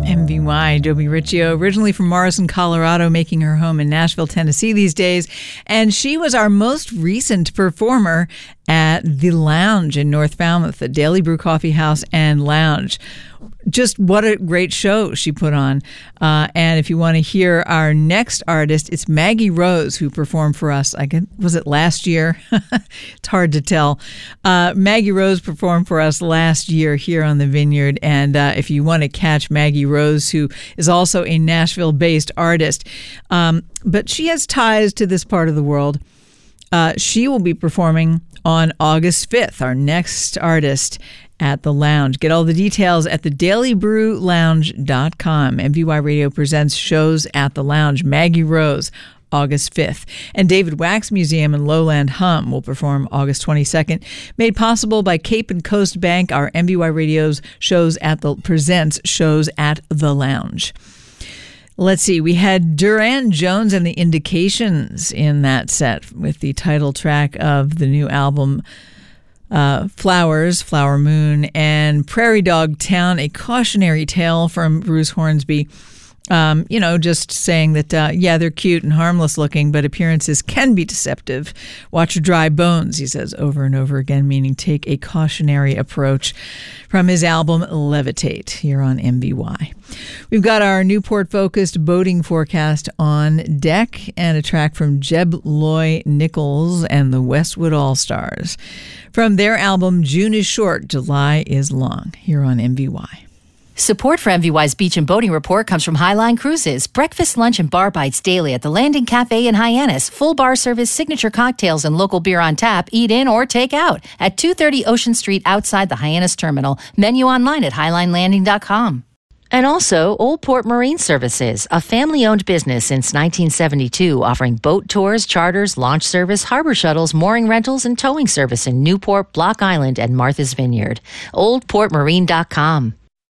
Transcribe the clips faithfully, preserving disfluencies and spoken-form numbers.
M V Y, Joby Riccio, originally from Morrison, Colorado, making her home in Nashville, Tennessee these days. And she was our most recent performer at The Lounge in North Falmouth, the Daily Brew Coffee House and Lounge. Just what a great show she put on. Uh, and if you want to hear our next artist, it's Maggie Rose, who performed for us, I guess, was it last year? It's hard to tell. Uh, Maggie Rose performed for us last year here on the Vineyard. And uh, if you want to catch Maggie Rose, who is also a Nashville-based artist, um, but she has ties to this part of the world, uh, she will be performing on August fifth, our next artist at the Lounge. Get all the details at the daily brew lounge dot com. M V Y Radio presents shows at the Lounge. Maggie Rose, August fifth. And David Wax Museum and Lowland Hum will perform August twenty-second. Made possible by Cape and Coast Bank, our M V Y Radio's shows at the presents shows at the Lounge. Let's see, we had Duran Jones and the Indications in that set with the title track of the new album, Uh, Flowers, Flower Moon, and Prairie Dog Town, a cautionary tale from Bruce Hornsby. Um, you know, just saying that, uh, yeah, they're cute and harmless looking, but appearances can be deceptive. Watch Dry Bones, he says over and over again, meaning take a cautionary approach, from his album Levitate here on M V Y. We've got our Newport-focused boating forecast on deck and a track from Jeb Loy Nichols and the Westwood All-Stars from their album June is Short, July is Long, here on M V Y. Support for M V Y's Beach and Boating Report comes from Highline Cruises. Breakfast, lunch, and bar bites daily at the Landing Cafe in Hyannis. Full bar service, signature cocktails, and local beer on tap. Eat in or take out at two thirty Ocean Street outside the Hyannis Terminal. Menu online at highline landing dot com. And also, Old Port Marine Services, a family-owned business since nineteen seventy-two, offering boat tours, charters, launch service, harbor shuttles, mooring rentals, and towing service in Newport, Block Island, and Martha's Vineyard. old port marine dot com.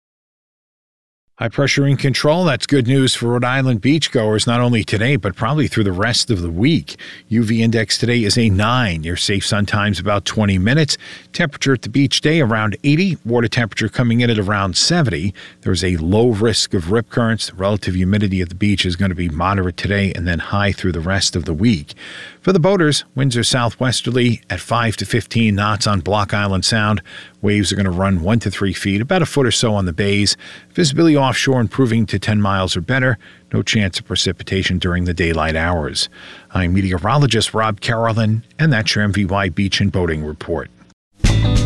High pressure in control. That's good news for Rhode Island beachgoers, not only today, but probably through the rest of the week. U V index today is a nine. Your safe sun time's about twenty minutes. Temperature at the beach day around eighty. Water temperature coming in at around seventy. There's a low risk of rip currents. The relative humidity at the beach is going to be moderate today and then high through the rest of the week. For the boaters, winds are southwesterly at five to fifteen knots on Block Island Sound. Waves are going to run one to three feet, about a foot or so on the bays. Visibility offshore improving to ten miles or better. No chance of precipitation during the daylight hours. I'm meteorologist Rob Carolyn, and that's your M V Y Beach and Boating Report.